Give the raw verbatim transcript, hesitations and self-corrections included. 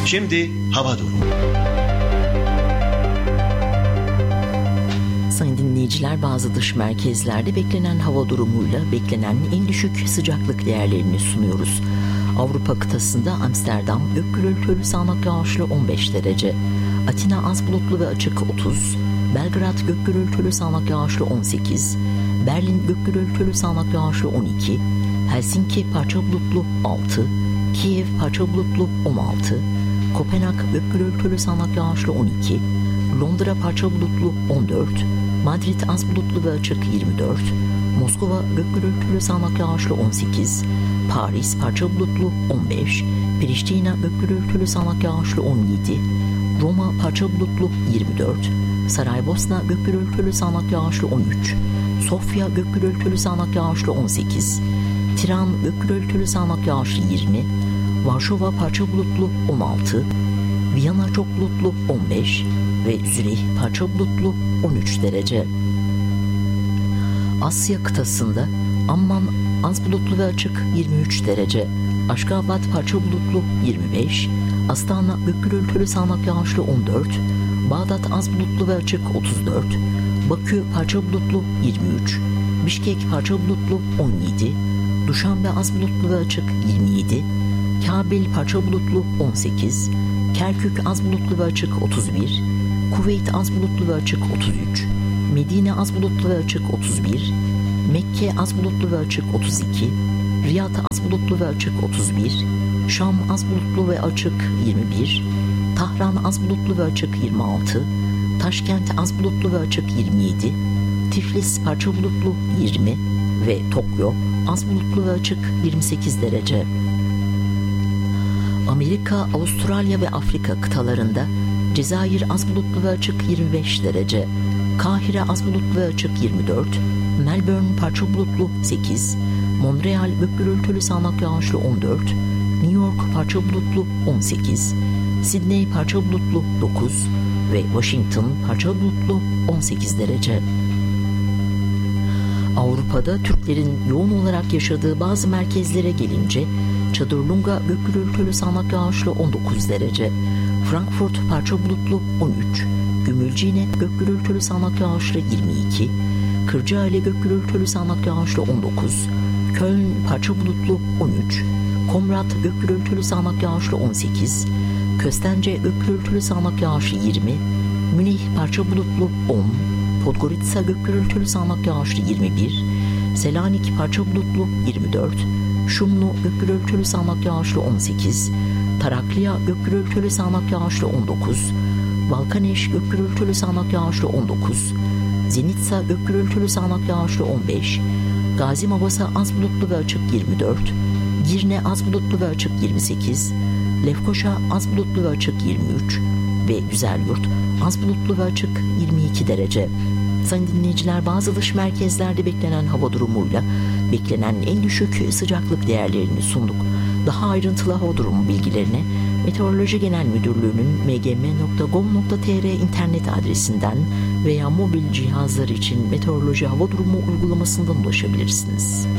Şimdi hava durumu. Sayın dinleyiciler, bazı dış merkezlerde beklenen hava durumuyla beklenen en düşük sıcaklık değerlerini sunuyoruz. Avrupa kıtasında Amsterdam gök gürültülü sağanak yağışlı on beş derece, Atina az bulutlu ve açık otuz, Belgrad gök gürültülü sağanak yağışlı on sekiz, Berlin gök gürültülü sağanak yağışlı on iki, Helsinki parça bulutlu altı, Kiev parça bulutlu on altı, Kopenhag gök gürültülü sağanak yağışlı on iki, Londra parça bulutlu on dört, Madrid az bulutlu ve açık yirmi dört, Moskova gök gürültülü sağanak yağışlı on sekiz, Paris parça bulutlu on beş, Priştina gök gürültülü sağanak yağışlı on yedi, Roma parça bulutlu yirmi dört, Saraybosna gök gürültülü sağanak yağışlı on üç, Sofya gök gürültülü sağanak yağışlı on sekiz, Tiran gök gürültülü sağanak yağışlı yirmi, Varşova parça bulutlu on altı, Viyana çok bulutlu on beş ve Zürih parça bulutlu on üç derece. Asya kıtasında Amman az bulutlu ve açık yirmi üç derece, Aşgabat parça bulutlu yirmi beş, Astana gök gürültülü sağanak yağışlı on dört, Bağdat az bulutlu ve açık otuz dört, Bakü parça bulutlu yirmi üç, Bişkek parça bulutlu on yedi, Duşanbe az bulutlu ve açık yirmi yedi, Kabil parça bulutlu on sekiz, Kerkük az bulutlu ve açık otuz bir, Kuveyt az bulutlu ve açık otuz üç, Medine az bulutlu ve açık otuz bir, Mekke az bulutlu ve açık otuz iki, Riyad az bulutlu ve açık otuz bir, Şam az bulutlu ve açık yirmi bir, Tahran az bulutlu ve açık yirmi altı, Taşkent az bulutlu ve açık yirmi yedi, Tiflis parça bulutlu yirmi ve Tokyo az bulutlu ve açık yirmi sekiz derece. Amerika, Avustralya ve Afrika kıtalarında Cezayir az bulutlu ve açık yirmi beş derece, Kahire az bulutlu ve açık yirmi dört, Melbourne parça bulutlu sekiz, Montreal gök gürültülü sağanak yağışlı on dört, New York parça bulutlu on sekiz, Sydney parça bulutlu dokuz ve Washington parça bulutlu on sekiz derece. Avrupa'da Türklerin yoğun olarak yaşadığı bazı merkezlere gelince Çadırlunga gök gürültülü sağanak yağışlı on dokuz derece, Frankfurt parça bulutlu on üç, Gümülcine gök gürültülü sağanak yağışlı yirmi iki, Kırcaali gök gürültülü sağanak yağışlı on dokuz, Köln parça bulutlu on üç, Komrat gök gürültülü sağanak yağışlı on sekiz, Köstence gök gürültülü sağanak yağışlı yirmi, Münih parça bulutlu on, Podgorica gök gürültülü sağanak yağışlı yirmi bir, Selanik parça bulutlu yirmi dört, Şumlu gök gürültülü sağanak yağışlı on sekiz, Tarakliya gök gürültülü sağanak yağışlı on dokuz, Balkaneş gök gürültülü sağanak yağışlı on dokuz, Zenitsa gök gürültülü sağanak yağışlı on beş, Gazi Mabasa az bulutlu ve açık yirmi dört, Girne az bulutlu ve açık yirmi sekiz, Lefkoşa az bulutlu ve açık yirmi üç ve Güzelyurt az bulutlu ve açık yirmi iki derece. Sayın dinleyiciler, bazı dış merkezlerde beklenen hava durumuyla beklenen en düşük sıcaklık değerlerini sunduk. Daha ayrıntılı hava durumu bilgilerine Meteoroloji Genel Müdürlüğü'nün m g m nokta gov nokta t r internet adresinden veya mobil cihazlar için meteoroloji hava durumu uygulamasından ulaşabilirsiniz.